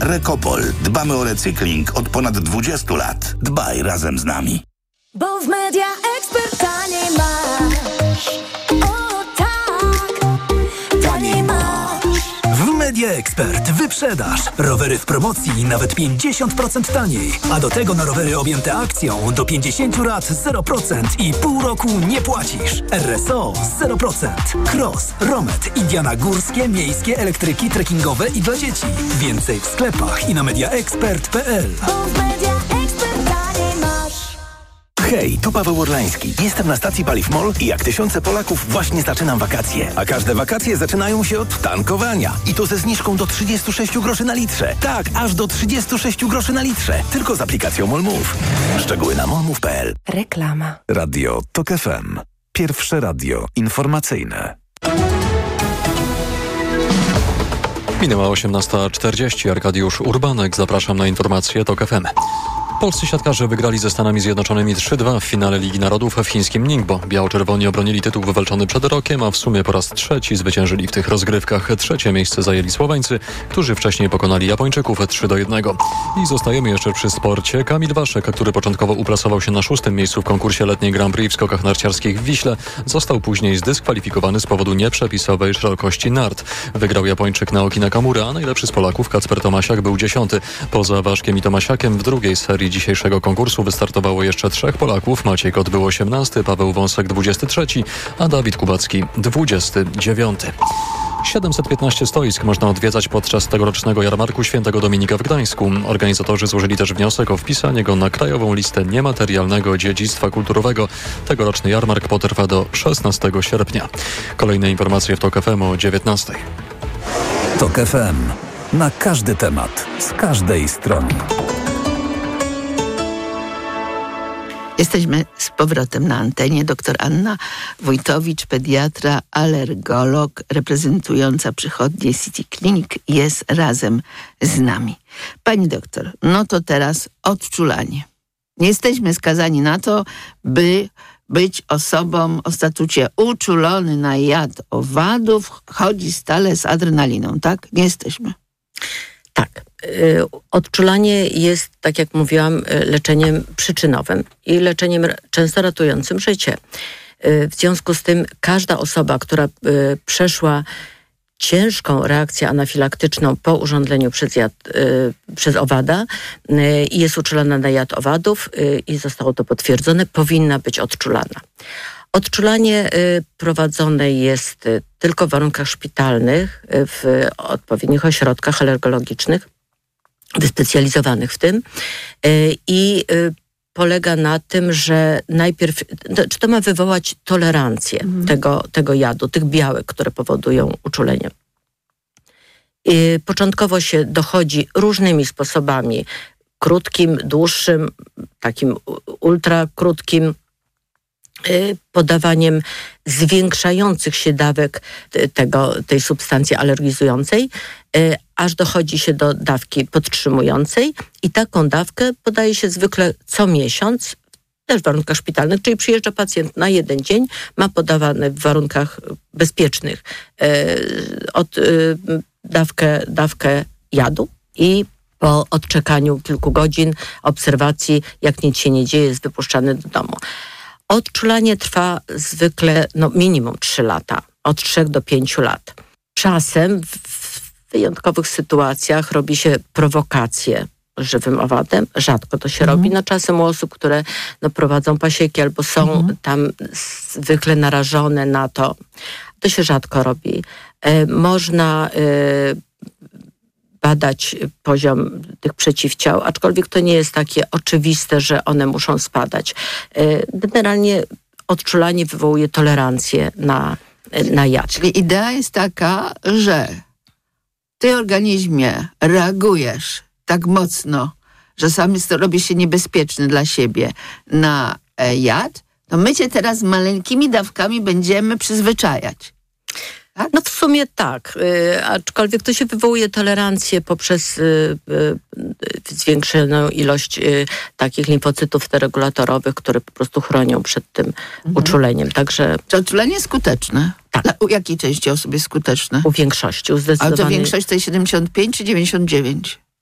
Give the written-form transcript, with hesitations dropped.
Rekopol. Dbamy o recykling od ponad 20 lat. Dbaj razem z nami. Bo w Media Expert taniej masz. O tak, taniej masz. W Media Expert wyprzedaż. Rowery w promocji nawet 50% taniej. A do tego na rowery objęte akcją do 50 lat 0% i pół roku nie płacisz. RSO 0%. Cross, Romet, Indiana górskie, miejskie, elektryki, trekkingowe i dla dzieci. Więcej w sklepach i na mediaexpert.pl. Hej, tu Paweł Orlański. Jestem na stacji Paliw MOL i jak tysiące Polaków właśnie zaczynam wakacje. A każde wakacje zaczynają się od tankowania. I to ze zniżką do 36 groszy na litrze. Tak, aż do 36 groszy na litrze. Tylko z aplikacją MOL Move. Szczegóły na molmove.pl. Reklama. Radio TOK FM. Pierwsze radio informacyjne. Minęła 18:40. Arkadiusz Urbanek. Zapraszam na informacje TOK FM. Polscy siatkarze wygrali ze Stanami Zjednoczonymi 3-2 w finale Ligi Narodów w chińskim Ningbo. Biało-czerwoni obronili tytuł wywalczony przed rokiem, a w sumie po raz trzeci zwyciężyli w tych rozgrywkach. Trzecie miejsce zajęli Słoweńcy, którzy wcześniej pokonali Japończyków 3-1. I zostajemy jeszcze przy sporcie. Kamil Waszek, który początkowo uplasował się na 6. miejscu w konkursie letniej Grand Prix w skokach narciarskich w Wiśle, został później zdyskwalifikowany z powodu nieprzepisowej szerokości nart. Wygrał Japończyk Naoki Nakamura, a najlepszy z Polaków Kacper Tomasiak był 10. Poza Waszkiem i Tomasiakiem w drugiej serii dzisiejszego konkursu wystartowało jeszcze 3 Polaków. Maciej Kot był 18, Paweł Wąsek 23, a Dawid Kubacki 29. 715 stoisk można odwiedzać podczas tegorocznego jarmarku Świętego Dominika w Gdańsku. Organizatorzy złożyli też wniosek o wpisanie go na krajową listę niematerialnego dziedzictwa kulturowego. Tegoroczny jarmark potrwa do 16 sierpnia. Kolejne informacje w TOK FM o 19. TOK FM. Na każdy temat, z każdej strony. Jesteśmy z powrotem na antenie. Doktor Anna Wójtowicz, pediatra, alergolog, reprezentująca przychodnię City Clinic, jest razem z nami. Pani doktor, no to teraz odczulanie. Nie jesteśmy skazani na to, by być osobą o statucie uczulony na jad owadów, chodzi stale z adrenaliną, tak? Nie jesteśmy. Tak. Odczulanie jest, tak jak mówiłam, leczeniem przyczynowym i leczeniem często ratującym życie. W związku z tym każda osoba, która przeszła ciężką reakcję anafilaktyczną po urządzeniu przez owada i jest uczulona na jad owadów i zostało to potwierdzone, powinna być odczulana. Odczulanie prowadzone jest tylko w warunkach szpitalnych, w odpowiednich ośrodkach alergologicznych, wyspecjalizowanych w tym i polega na tym, że najpierw, czy to ma wywołać tolerancję tego jadu, tych białek, które powodują uczulenie. Początkowo się dochodzi różnymi sposobami, krótkim, dłuższym, takim ultrakrótkim, podawaniem zwiększających się dawek tej substancji alergizującej, aż dochodzi się do dawki podtrzymującej i taką dawkę podaje się zwykle co miesiąc, też w warunkach szpitalnych, czyli przyjeżdża pacjent na 1 dzień, ma podawane w warunkach bezpiecznych dawkę jadu i po odczekaniu kilku godzin obserwacji, jak nic się nie dzieje, jest wypuszczany do domu. Odczulanie trwa zwykle minimum 3 lata, od 3 do 5 lat. Czasem w wyjątkowych sytuacjach robi się prowokację żywym owadem. Rzadko to się robi. Czasem u osób, które prowadzą pasieki albo są tam zwykle narażone na to. To się rzadko robi. Można badać poziom tych przeciwciał, aczkolwiek to nie jest takie oczywiste, że one muszą spadać. Generalnie odczulanie wywołuje tolerancję na jad. Czyli idea jest taka, że ty w organizmie reagujesz tak mocno, że sam robi się niebezpieczny dla siebie na jad, to my cię teraz maleńkimi dawkami będziemy przyzwyczajać. Tak? W sumie tak, aczkolwiek to się wywołuje tolerancję poprzez zwiększoną ilość takich limfocytów T-regulatorowych, które po prostu chronią przed tym uczuleniem. Także czy odczulenie jest skuteczne? Tak. U jakiej części osób jest skuteczne? U większości, u zdecydowanej. A to większość to jest 75 czy 99?